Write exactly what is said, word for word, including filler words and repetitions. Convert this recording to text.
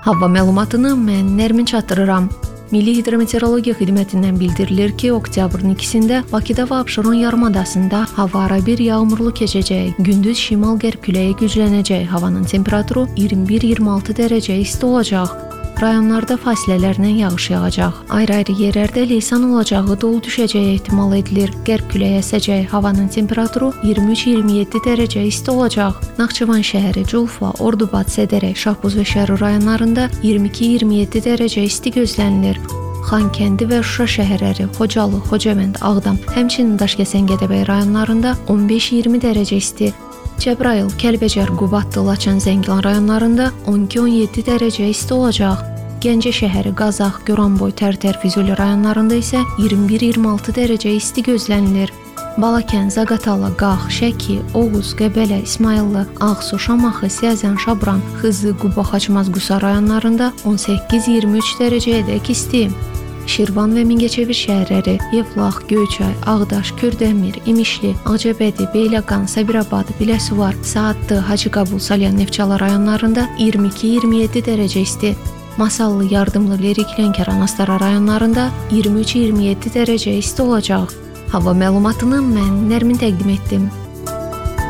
Hava məlumatını mən Nərmin çatdırıram. Milli Hidrometeorologiya Xidmətindən bildirilir ki, oktyabrın ikisində Bakıda və Abşeron yarımadasında hava ara bir yağmurlu keçəcək. Gündüz şimal-qərb küləyi güclənəcək. Havanın temperaturu iyirmi bir iyirmi altı dərəcə isti olacaq. Rayonlarda fasilələrlə yağış yağacaq. Ayrı-ayrı yerlərdə leysan olacağı, dolu düşəcəyi ehtimal edilir. Qərb küləyi əsəcək. Havanın temperaturu iyirmi üç iyirmi yeddi dərəcə isti olacaq. Naxçıvan şəhəri, Culfa, Ordubad, Sədərək, Şahbuz və Şəri rayonlarında iyirmi iki iyirmi yeddi dərəcə isti gözlənilir. Xankəndi və Şuşa şəhərləri, Xocalı, Xocavənd, Ağdam, həmçinin Daşkəsən, Gədəbəy rayonlarında on beş iyirmi dərəcə isti. Cəbrayıl, Kəlbəcər, Qubadlı, Laçın, Zəngilan rayonlarında on iki on yeddi dərəcə isti olacaq. Gəncə şəhəri, Qazax, Goranboy, Tərtər, Füzuli rayonlarında isə iyirmi bir iyirmi altı dərəcə isti gözlənilir. Balakən, Zaqatala, Qax, Şəki, Oğuz, Qəbələ, İsmayıllı, Ağsu, Şamaxı, Siyəzən, Şabran, Xızı, Quba, Xaçmaz, Qusa rayonlarında on səkkiz iyirmi üç dərəcəyədək isti. Şirvan və Mingəçevir şəhərləri, Yevlax, Göyçay, Ağdaş, Kürdəmir, İmişli, Ağcabədi, Beyləqan, Sabirabad, Biləsuvar, Saatlı, Hacıqabul, Salyan, Neftçala rayonlarında iyirmi iki iyirmi yeddi dərəcə isti. Masallı, Yardımlı, Lerik, Lənkəran, Astara rayonlarında iyirmi üç iyirmi yeddi dərəcə isti olacaq. Hava məlumatını mən Nərmin təqdim etdim.